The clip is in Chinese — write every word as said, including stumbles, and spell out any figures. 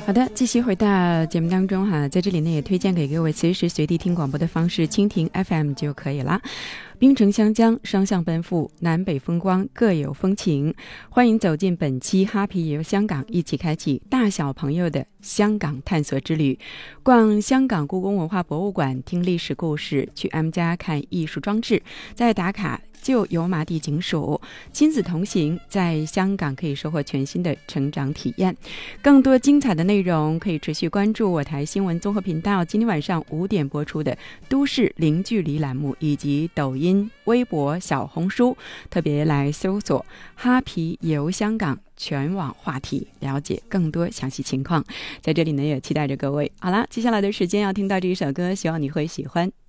好的，继续回到节目当中哈，在这里呢也推荐给各位随时随地听广播的方式，蜻蜓 F M 就可以了。槟城湘江，双向奔赴，南北风光各有风情。欢迎走进本期哈皮游香港，一起开启大小朋友的香港探索之旅。逛香港故宫文化博物馆，听历史故事，去 M 家看艺术装置，再打卡旧油麻地警署，亲子同行，在香港可以收获全新的成长体验。更多精彩的内容可以持续关注我台新闻综合频道今天晚上五点播出的都市零距离栏目，以及抖音、微博、小红书，特别来搜索哈皮游香港全网话题，了解更多详细情况。在这里呢也期待着各位。好了，接下来的时间要听到这一首歌，希望你会喜欢。